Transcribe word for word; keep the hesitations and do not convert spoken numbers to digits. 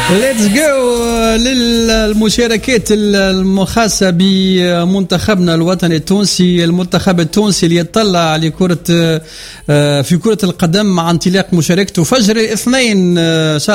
ليتس جو للمشاركات الخاصة بمنتخبنا الوطني التونسي. المنتخب التونسي اللي يطلع لكرة في كرة القدم مع انطلاق مشاركته فجر الاثنين